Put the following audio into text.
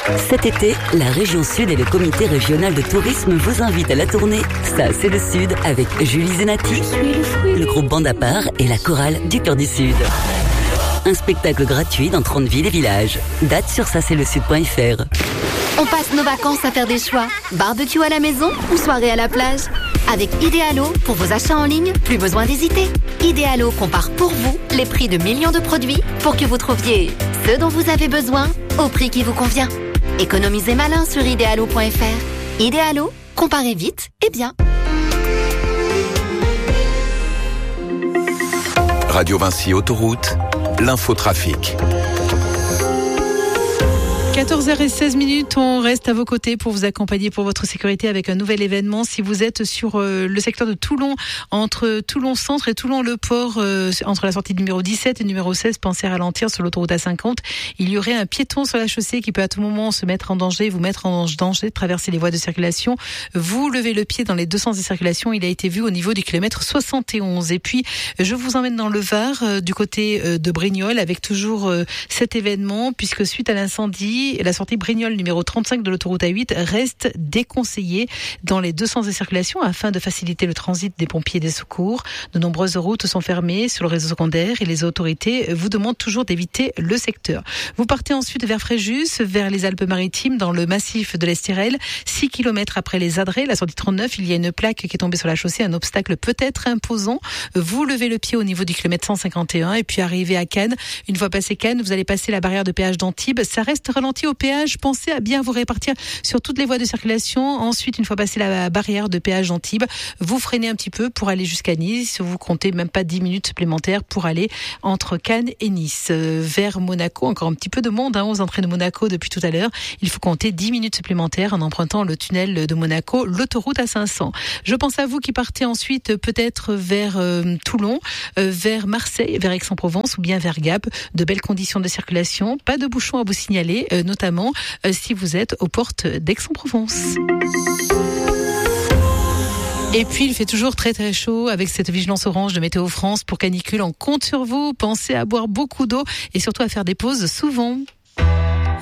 Cet été, la région Sud et le comité régional de tourisme vous invitent à la tournée Ça c'est le Sud avec Julie Zenati, le groupe Bande à part et la chorale du Cœur du Sud. Un spectacle gratuit dans 30 villes et villages. Date sur ça-c'est-le-sud.fr. On passe nos vacances à faire des choix. Barbecue à la maison ou soirée à la plage. Avec Idealo, pour vos achats en ligne, plus besoin d'hésiter. Idealo compare pour vous les prix de millions de produits pour que vous trouviez ce dont vous avez besoin au prix qui vous convient. Économisez malin sur idealo.fr. Idealo, comparez vite et bien. Radio Vinci Autoroute, l'infotrafic. 14h16, on reste à vos côtés pour vous accompagner pour votre sécurité avec un nouvel événement. Si vous êtes sur le secteur de Toulon, entre Toulon Centre et Toulon Le Port, entre la sortie numéro 17 et numéro 16, pensez à ralentir sur l'autoroute A50. Il y aurait un piéton sur la chaussée qui peut à tout moment se mettre en danger, vous mettre en danger de traverser les voies de circulation. Vous levez le pied dans les deux sens de circulation. Il a été vu au niveau du kilomètre 71. Et puis, je vous emmène dans le Var, du côté de Brignoles, avec toujours cet événement, puisque suite à l'incendie, la sortie Brignoles numéro 35 de l'autoroute A8 reste déconseillée dans les deux sens de circulation afin de faciliter le transit des pompiers et des secours. De nombreuses routes sont fermées sur le réseau secondaire et les autorités vous demandent toujours d'éviter le secteur. Vous partez ensuite vers Fréjus, vers les Alpes-Maritimes, dans le massif de l'Estirel. 6 km après les Adrets, la sortie 39, il y a une plaque qui est tombée sur la chaussée, un obstacle peut-être imposant. Vous levez le pied au niveau du kilomètre 151 et puis arrivez à Cannes. Une fois passé Cannes, vous allez passer la barrière de péage d'Antibes. Ça reste ralenti au péage, pensez à bien vous répartir sur toutes les voies de circulation. Ensuite, une fois passé la barrière de péage d'Antibes, vous freinez un petit peu pour aller jusqu'à Nice. Vous comptez même pas 10 minutes supplémentaires pour aller entre Cannes et Nice. Vers Monaco, encore un petit peu de monde aux entrées de Monaco depuis tout à l'heure. Il faut compter 10 minutes supplémentaires en empruntant le tunnel de Monaco, l'autoroute A500. Je pense à vous qui partez ensuite peut-être vers Toulon, vers Marseille, vers Aix-en-Provence ou bien vers Gap. De belles conditions de circulation, pas de bouchons à vous signaler, notamment si vous êtes aux portes d'Aix-en-Provence. Et puis, il fait toujours très très chaud avec cette vigilance orange de Météo France pour canicule. On compte sur vous. Pensez à boire beaucoup d'eau et surtout à faire des pauses souvent.